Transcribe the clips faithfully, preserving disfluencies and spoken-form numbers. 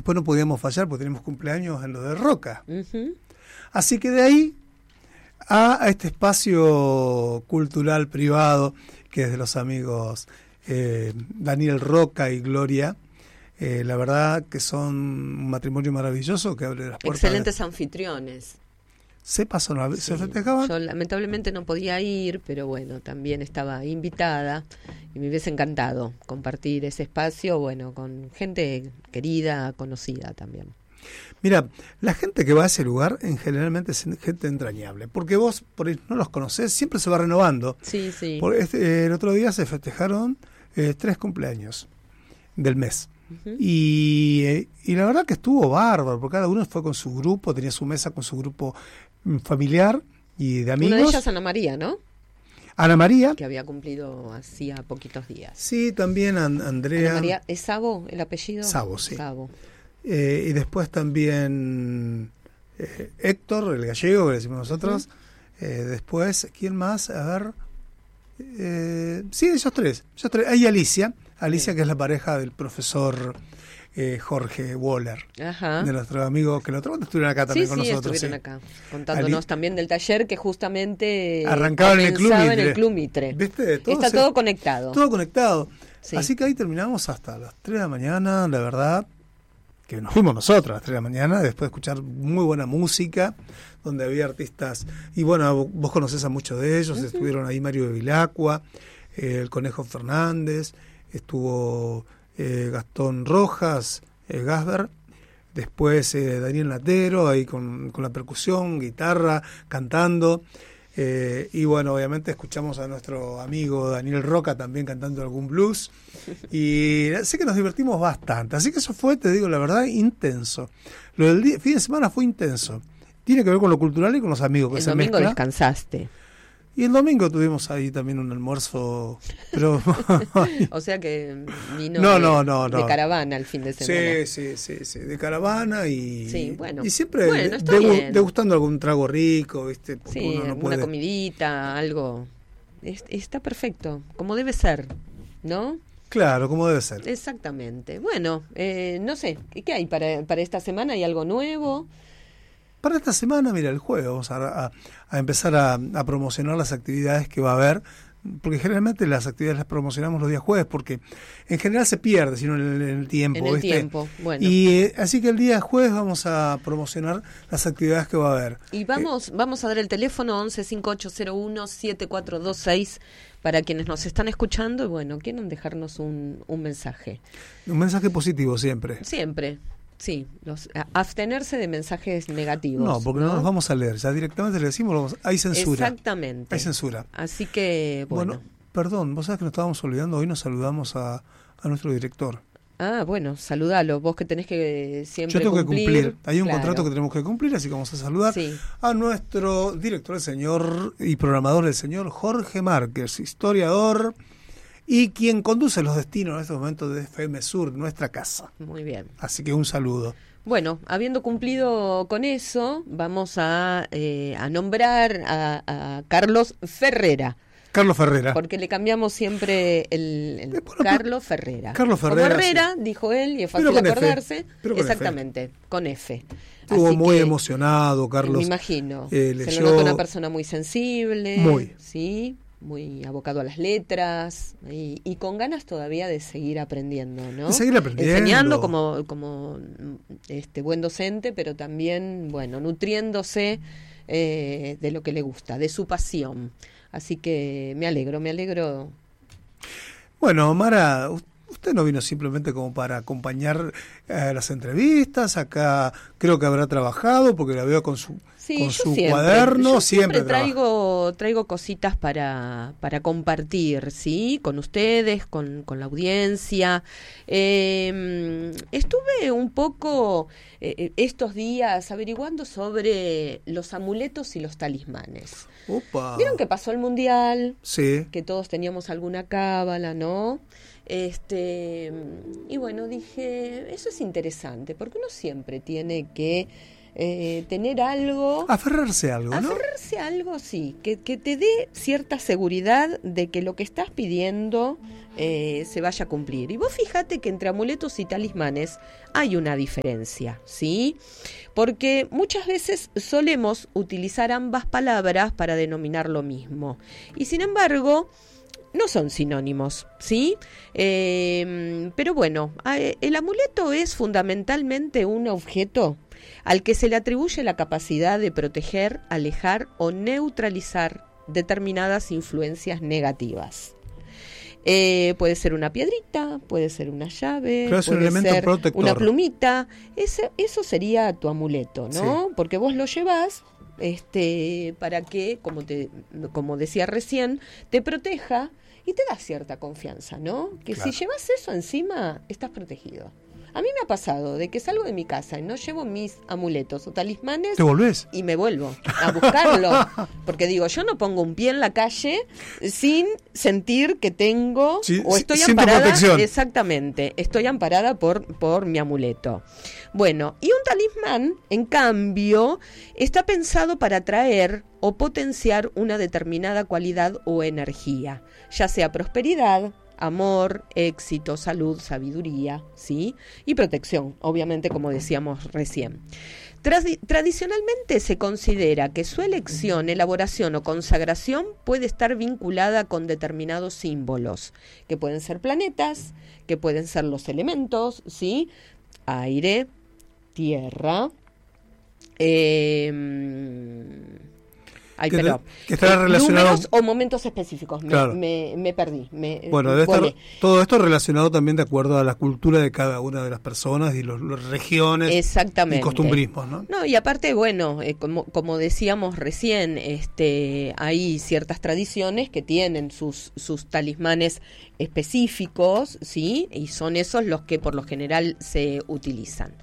después no podíamos fallar porque teníamos cumpleaños en lo de Roca. Uh-huh. Así que de ahí a, a este espacio cultural privado que es de los amigos eh, Daniel Roca y Gloria, eh, la verdad que son un matrimonio maravilloso que abre las puertas. Excelentes de... anfitriones. ¿Se pasó? ¿Se Sí, festejaban? yo lamentablemente no podía ir, pero bueno, también estaba invitada y me hubiese encantado compartir ese espacio, bueno, con gente querida, conocida también. Mira, la gente que va a ese lugar en generalmente es gente entrañable, porque vos por ahí no los conocés, siempre se va renovando. Sí, sí. Por este, el otro día se festejaron eh, tres cumpleaños del mes. Uh-huh. Y, eh, y la verdad que estuvo bárbaro, porque cada uno fue con su grupo, tenía su mesa con su grupo familiar y de amigos. Una de ellas Ana María, ¿no? Ana María. Que había cumplido hacía poquitos días. Sí, también an- Andrea. Ana María, ¿es Sabo el apellido? Sabo, sí. Sabo. Eh, y después también eh, Héctor, el gallego, que le decimos nosotros. Uh-huh. Eh, después, ¿quién más? A ver. Eh, sí, esos tres. Esos tres. Hay Alicia. Alicia, sí. Que es la pareja del profesor eh, Jorge Waller. Ajá. De nuestros amigos que el otro estuvieron acá también sí, con sí, nosotros. Estuvieron sí, acá, contándonos Ali... también del taller que justamente arrancaba en el Club Mitre. En el Club Mitre. ¿Viste? Todo Está se... todo conectado. Todo conectado. Sí. Así que ahí terminamos hasta las tres de la mañana, la verdad, que nos fuimos nosotros a las tres de la mañana, después de escuchar muy buena música, donde había artistas, y bueno, vos conocés a muchos de ellos, uh-huh. Estuvieron ahí Mario de Vilacqua, eh, el Conejo Fernández, estuvo eh, Gastón Rojas, eh, Gasber, después eh, Daniel Natero, ahí con, con la percusión, guitarra, cantando, eh, y bueno, obviamente escuchamos a nuestro amigo Daniel Roca también cantando algún blues, y sé que nos divertimos bastante, así que eso fue, te digo la verdad, intenso. Lo del día, fin de semana fue intenso, tiene que ver con lo cultural y con los amigos que el se domingo mezcla. Descansaste. Y el domingo tuvimos ahí también un almuerzo, pero... o sea que vino no, de, no, no, no. de caravana el fin de semana. Sí, sí, sí, sí, de caravana y, sí, bueno. y siempre bueno, de, de, degustando algún trago rico, ¿viste? Porque sí, uno no una puede... comidita, algo. Es, está perfecto, como debe ser, ¿no? Claro, como debe ser. Exactamente. Bueno, eh, no sé, ¿qué hay para, para esta semana? ¿Hay algo nuevo? Para esta semana, mira, el jueves vamos a, a, a empezar a, a promocionar las actividades que va a haber, porque generalmente las actividades las promocionamos los días jueves, porque en general se pierde, sino en el, en el tiempo. En el ¿viste? tiempo, bueno. Y eh, así que el día jueves vamos a promocionar las actividades que va a haber. Y vamos, eh, vamos a dar el teléfono once cincuenta y ocho cero uno siete cuatro dos seis para quienes nos están escuchando y bueno, quieren dejarnos un, un mensaje. Un mensaje positivo siempre. Siempre. Sí, los, abstenerse de mensajes negativos. No, porque no, no los vamos a leer, ya directamente le decimos, vamos, hay censura. Exactamente. Hay censura. Así que, bueno. Bueno, perdón, vos sabés que nos estábamos olvidando, hoy nos saludamos a, a nuestro director. Ah, bueno, saludalo, vos que tenés que siempre Yo tengo cumplir. que cumplir, hay un claro. contrato que tenemos que cumplir, así que vamos a saludar sí. a nuestro director, el señor, y programador, el señor Jorge Márquez, historiador, y quien conduce los destinos en estos momentos de F M Sur, nuestra casa. Muy bien. Así que un saludo. Bueno, habiendo cumplido con eso, vamos a, eh, a nombrar a, a Carlos Ferrera. Carlos Ferrera. Porque le cambiamos siempre el, el bueno, Carlos Ferrera. Carlos Ferrera. Como Herrera, sí. Dijo él, y es fácil con acordarse. F, pero con Exactamente, F. con F. Estuvo Así muy que, emocionado, Carlos. Me imagino. Eh, Se leyó... lo nota una persona muy sensible. Muy. Sí, muy abocado a las letras y, y con ganas todavía de seguir aprendiendo, ¿no? De seguir aprendiendo. Enseñando como, como este buen docente, pero también, bueno, nutriéndose eh, de lo que le gusta, de su pasión. Así que me alegro, me alegro. Bueno, Mara, usted no vino simplemente como para acompañar eh, las entrevistas, acá creo que habrá trabajado, porque la veo con su, sí, con yo su siempre, cuaderno, yo siempre, siempre traigo, traigo cositas para, para compartir, ¿sí? Con ustedes, con, con la audiencia. Eh, estuve un poco eh, estos días averiguando sobre los amuletos y los talismanes. Opa. ¿Vieron que pasó el Mundial? Sí. Que todos teníamos alguna cábala, ¿no? Este, y bueno, dije, eso es interesante, porque uno siempre tiene que eh, tener algo... Aferrarse a algo, ¿no? Aferrarse a algo, sí, que, que te dé cierta seguridad de que lo que estás pidiendo eh, se vaya a cumplir. Y vos fíjate que entre amuletos y talismanes hay una diferencia, ¿sí? Porque muchas veces solemos utilizar ambas palabras para denominar lo mismo. Y sin embargo, no son sinónimos, ¿sí? Eh, pero bueno, el amuleto es fundamentalmente un objeto al que se le atribuye la capacidad de proteger, alejar o neutralizar determinadas influencias negativas. Eh, puede ser una piedrita, puede ser una llave, Pero es un puede elemento ser protector. una plumita. Ese, eso sería tu amuleto, ¿no? Sí. Porque vos lo llevás este, para que, como, te, como decía recién, te proteja y te da cierta confianza, ¿no? Que Claro. si llevas eso encima, estás protegido. A mí me ha pasado de que salgo de mi casa y no llevo mis amuletos o talismanes. ¿Te volvés? Y me vuelvo a buscarlo. Porque digo, yo no pongo un pie en la calle sin sentir que tengo Sí, o estoy siento amparada. protección. Exactamente, estoy amparada por, por mi amuleto. Bueno, y un talismán, en cambio, está pensado para atraer o potenciar una determinada cualidad o energía, ya sea prosperidad, amor, éxito, salud, sabiduría, ¿sí? Y protección, obviamente, como decíamos recién. Tradi- tradicionalmente se considera que su elección, elaboración o consagración puede estar vinculada con determinados símbolos, que pueden ser planetas, que pueden ser los elementos, ¿sí? Aire, tierra, eh, Ay, que, pero, que estará eh, relacionado números o momentos específicos. Me, Claro. me, me perdí. Me, Bueno, debe estar volé. todo esto relacionado también de acuerdo a la cultura de cada una de las personas y las regiones Exactamente. y costumbrismos, ¿no? No, y aparte, bueno, eh, como, como decíamos recién, este, hay ciertas tradiciones que tienen sus, sus talismanes específicos, ¿sí? Y son esos los que por lo general se utilizan.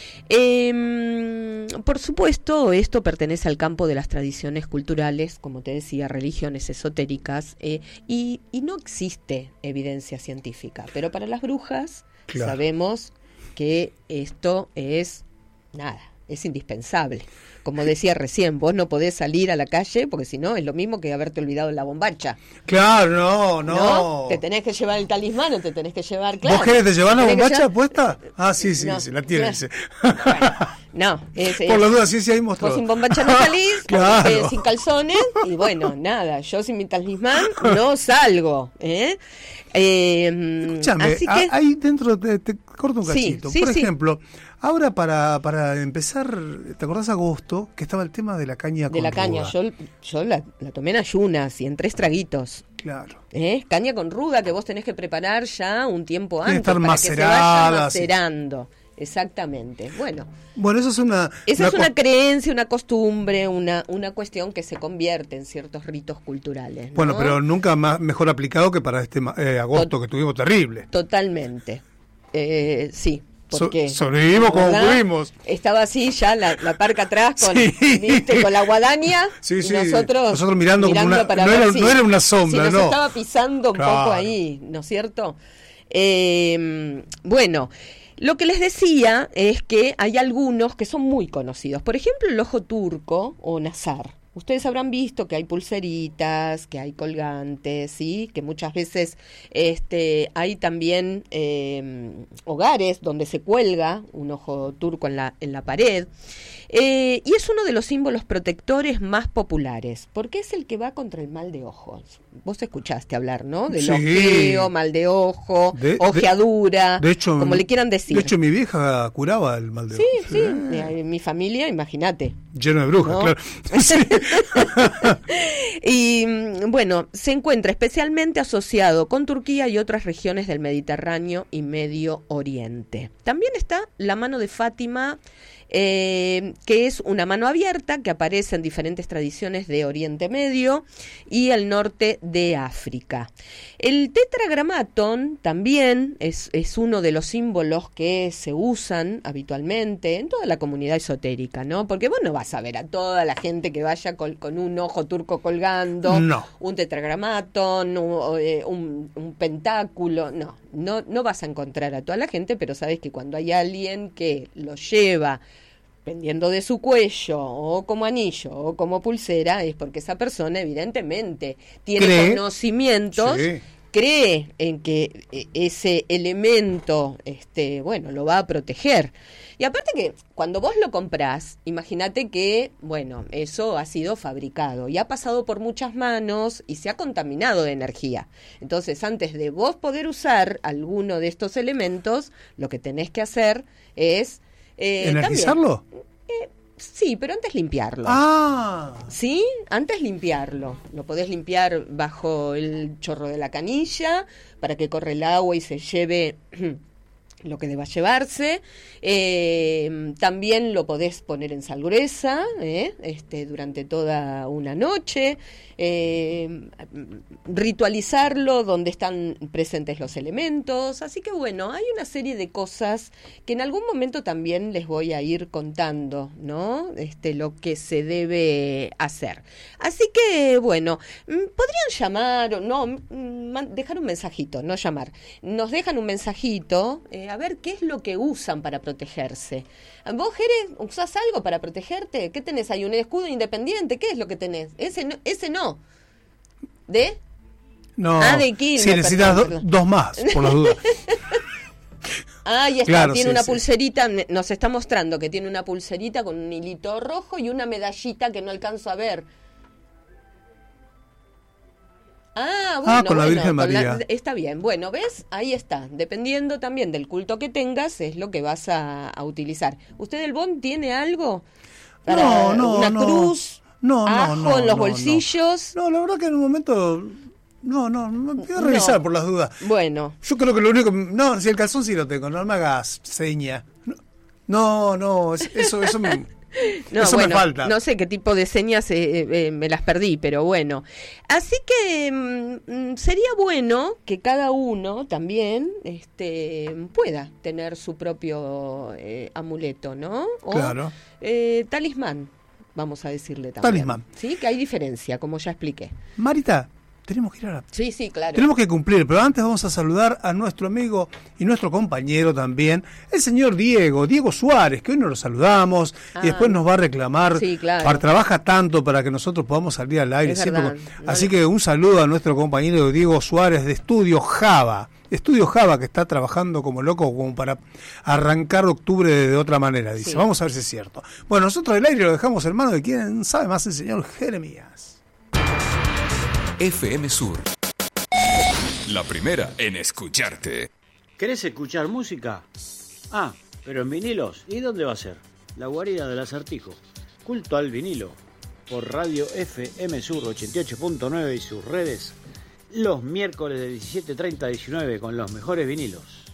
Eh, por supuesto, esto pertenece al campo de las tradiciones culturales, como te decía, religiones esotéricas, eh, y, y no existe evidencia científica. Pero para las brujas Claro. sabemos que esto es nada, es indispensable. Como decía recién, vos no podés salir a la calle porque si no es lo mismo que haberte olvidado la bombacha. Claro, no, no. ¿No? Te tenés que llevar el talismán o te tenés que llevar, claro. ¿Vos querés te llevar la Tenés que bombacha llevar- puesta? Ah, sí, sí, No, sí, la tiene. claro. Sí. Bueno, no, es, Por es- las dudas, sí, sí, hay vos mostrado. sin bombacha no salís, Claro. eh, sin calzones, y bueno, nada, yo sin mi talismán no salgo, ¿eh? Eh, Escúchame, así que, a- ahí dentro, te, te corto un Sí, cachito. sí, Por sí. ejemplo, ahora para, para empezar, ¿te acordás agosto? Que estaba el tema de la caña de con la caña, ruda. yo, yo la, la tomé en ayunas y en tres traguitos. Claro. ¿Eh? Caña con ruda que vos tenés que preparar ya un tiempo Tiene que antes estar para que se vaya macerada, sí. macerando. Exactamente. Bueno, Bueno, eso es una... esa es cos- una creencia, una costumbre, una, una cuestión que se convierte en ciertos ritos culturales, ¿no? Bueno, pero nunca más mejor aplicado que para este ma- eh, agosto Tot- que tuvimos terrible. Totalmente. Eh, sí. So- Porque, sobrevivimos como ¿verdad? pudimos. Estaba así ya la, la parca atrás con, Sí. ¿viste? Con la guadaña Sí, y sí. nosotros, Nosotros mirando como una- para no ver era- si- no era una sombra, si nos no. estaba pisando un Claro. poco ahí, ¿no es cierto? Eh, bueno, lo que les decía es que hay algunos que son muy conocidos. Por ejemplo, el ojo turco o nazar. Ustedes habrán visto que hay pulseritas, que hay colgantes, ¿sí? Que muchas veces este, hay también eh, hogares donde se cuelga un ojo turco en la, en la pared. Eh, y es uno de los símbolos protectores más populares, porque es el que va contra el mal de ojos. Vos escuchaste hablar, ¿no? Del Sí. ojeo, mal de ojo, De- de- ojeadura, De hecho, como le quieran decir. De hecho, mi vieja curaba el mal de sí, ojos. sí, Eh, eh, mi familia, imagínate. Lleno de brujas, ¿No? claro. Sí. Y mm, bueno, se encuentra especialmente asociado con Turquía y otras regiones del Mediterráneo y Medio Oriente. También está la mano de Fátima, eh, que es una mano abierta que aparece en diferentes tradiciones de Oriente Medio y el norte de África. El tetragramatón también es, es uno de los símbolos que se usan habitualmente en toda la comunidad esotérica, ¿no? Porque vos no vas a ver a toda la gente que vaya con, con un ojo turco colgando, No. un tetragramatón, un, eh, un, un pentáculo, no, no, no vas a encontrar a toda la gente, pero sabes que cuando hay alguien que lo lleva pendiendo de su cuello, o como anillo, o como pulsera, es porque esa persona evidentemente tiene ¿Cree? conocimientos, Sí. cree en que ese elemento, este, bueno, lo va a proteger. Y aparte que cuando vos lo comprás, imagínate que, bueno, eso ha sido fabricado y ha pasado por muchas manos y se ha contaminado de energía. Entonces, antes de vos poder usar alguno de estos elementos, lo que tenés que hacer es... Eh, ¿Energizarlo? también, eh, sí, pero antes limpiarlo. Ah, ¿Sí? Antes limpiarlo. Lo podés limpiar bajo el chorro de la canilla para que corra el agua y se lleve lo que deba llevarse. Eh, también lo podés poner en sal gruesa, ¿eh? este, durante toda una noche. Eh, ritualizarlo donde están presentes los elementos. Así que bueno, hay una serie de cosas que en algún momento también les voy a ir contando, ¿no? Este, lo que se debe hacer. Así que bueno, podrían llamar o no, man, dejar un mensajito, no llamar. Nos dejan un mensajito, eh, a ver qué es lo que usan para protegerse. ¿Vos, Jerez, usás algo para protegerte? ¿Qué tenés ahí? ¿Un escudo independiente? ¿Qué es lo que tenés? Ese no. Ese no. ¿De? no. Ah, de Quilmes, Sí, necesitas perdón, do- perdón. dos más, por las dudas. Ahí está, Claro, tiene sí, una sí. pulserita, nos está mostrando que tiene una pulserita con un hilito rojo y una medallita que no alcanzo a ver. Ah, bueno, Ah, con la bueno, Virgen con la- María. está bien. Bueno, ¿ves? Ahí está. Dependiendo también del culto que tengas, es lo que vas a, a utilizar. ¿Usted, el Bon, tiene algo? Para No, no, una no. cruz, No, no, ajo no, en los no, bolsillos. No, la verdad que en un momento... No, no, me voy a revisar No. por las dudas. Bueno, Yo creo que lo único... No, si el calzón sí lo tengo, no me hagas seña. No, no, es- eso, eso me... no, Eso me bueno, falta. no sé qué tipo de señas eh, eh, me las perdí, pero bueno. Así que mm, sería bueno que cada uno también este, pueda tener su propio eh, amuleto, ¿no? O, Claro. eh, talismán, vamos a decirle también. Talismán. Sí, que hay diferencia, como ya expliqué. Marita, tenemos que ir a la... Sí, sí, claro. Tenemos que cumplir, pero antes vamos a saludar a nuestro amigo y nuestro compañero también, el señor Diego, Diego Suárez, que hoy nos lo saludamos Ah, y después nos va a reclamar. sí, claro. Para- trabaja tanto para que nosotros podamos salir al aire Es siempre. verdad, con- no Así le- que un saludo a nuestro compañero Diego Suárez de Estudio Java. Estudio Java, que está trabajando como loco como para arrancar octubre de otra manera, dice. Sí. Vamos a ver si es cierto. Bueno, nosotros el aire lo dejamos en manos de quien sabe más, el señor Jeremías. F M Sur. La primera en escucharte. ¿Querés escuchar música? Ah, pero en vinilos. ¿Y dónde va a ser? La guarida del acertijo. Culto al vinilo. Por Radio F M Sur ochenta y ocho punto nueve y sus redes. Los miércoles de diecisiete treinta a diecinueve con los mejores vinilos.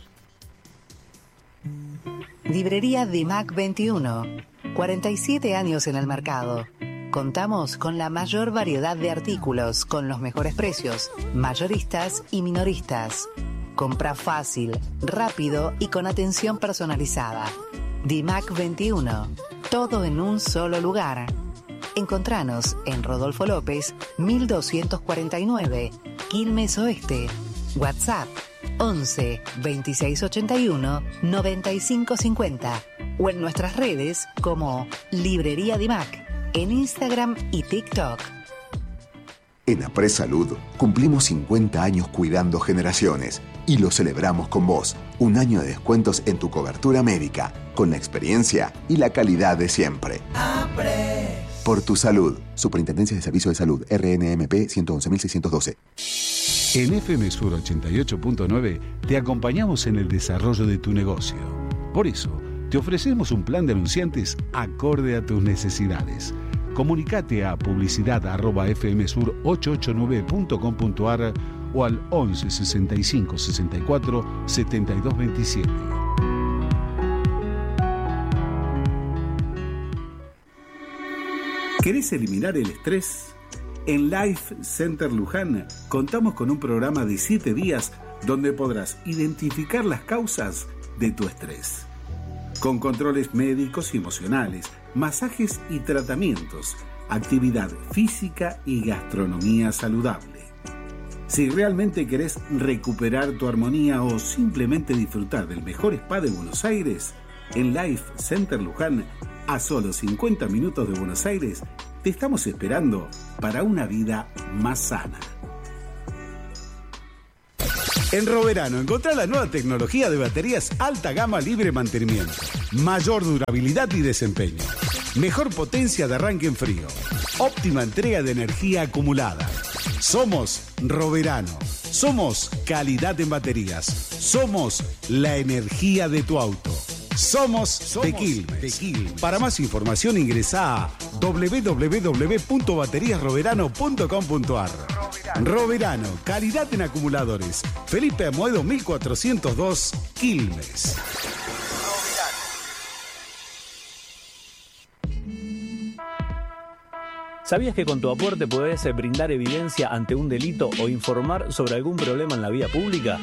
Librería Dimac veintiuno. cuarenta y siete años en el mercado. Contamos con la mayor variedad de artículos, con los mejores precios, mayoristas y minoristas. Compra fácil, rápido y con atención personalizada. Dimac veintiuno. Todo en un solo lugar. Encontranos en Rodolfo López, mil doscientos cuarenta y nueve, Quilmes Oeste. WhatsApp once veintiséis ochenta y uno noventa y cinco cincuenta o en nuestras redes como Librería Dimac en Instagram y TikTok. En Apres Salud cumplimos cincuenta años cuidando generaciones y lo celebramos con vos. Un año de descuentos en tu cobertura médica, con la experiencia y la calidad de siempre. Apres. Por tu salud. Superintendencia de Servicio de Salud, R N M P ciento once mil seiscientos doce. En F M Sur ochenta y ocho punto nueve te acompañamos en el desarrollo de tu negocio. Por eso, te ofrecemos un plan de anunciantes acorde a tus necesidades. Comunicate a publicidad arroba f m sur ochocientos ochenta y nueve punto com punto a r o al once sesenta y cinco sesenta y cuatro setenta y dos veintisiete. ¿Querés eliminar el estrés? En Life Center Luján contamos con un programa de siete días donde podrás identificar las causas de tu estrés. Con controles médicos y emocionales, masajes y tratamientos, actividad física y gastronomía saludable. Si realmente querés recuperar tu armonía o simplemente disfrutar del mejor spa de Buenos Aires, En Life Center Luján, a solo cincuenta minutos de Buenos Aires, te estamos esperando para una vida más sana. En Roverano encontrá la nueva tecnología de baterías alta gama libre mantenimiento, mayor durabilidad y desempeño, mejor potencia de arranque en frío, óptima entrega de energía acumulada. Somos Roverano, somos calidad en baterías, somos la energía de tu auto. Somos, Somos de Quilmes. Quilmes. Para más información ingresa a doble u doble u doble u punto baterías roverano punto com punto a r. Roverano. Roverano, calidad en acumuladores. Felipe Amoedo mil cuatrocientos dos, Quilmes. ¿Sabías que con tu aporte podés brindar evidencia ante un delito o informar sobre algún problema en la vía pública?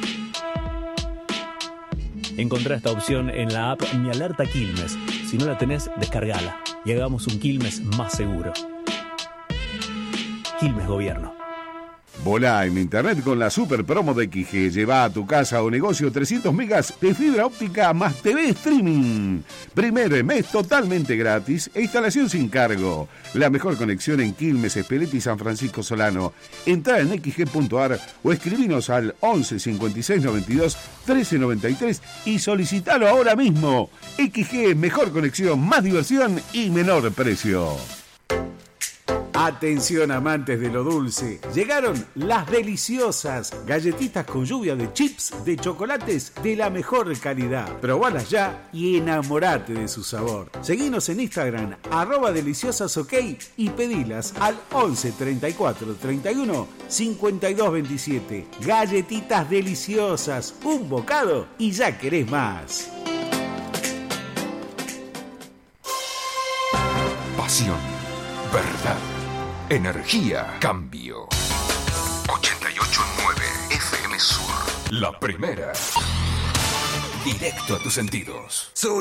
Encontrá esta opción en la app Mi Alerta Quilmes. Si no la tenés, descargala y hagamos un Quilmes más seguro. Quilmes Gobierno. Volá en internet con la super promo de X G. Lleva a tu casa o negocio trescientos megas de fibra óptica más T V streaming. Primer mes totalmente gratis e instalación sin cargo. La mejor conexión en Quilmes, Espeleta y San Francisco Solano. Entrá en equis ge punto a r o escribinos al once cincuenta y seis noventa y dos trece noventa y tres y solicitalo ahora mismo. X G, mejor conexión, más diversión y menor precio. Atención amantes de lo dulce, llegaron las deliciosas galletitas con lluvia de chips de chocolates de la mejor calidad. Probalas ya y enamorate de su sabor. Seguinos en Instagram, arroba deliciosasok y pedilas al once treinta y cuatro treinta y uno cincuenta y dos veintisiete. Galletitas deliciosas, un bocado y ya querés más. Pasión, verdad, energía, cambio. ochenta y ocho punto nueve F M Sur. La primera. Directo a tus sentidos.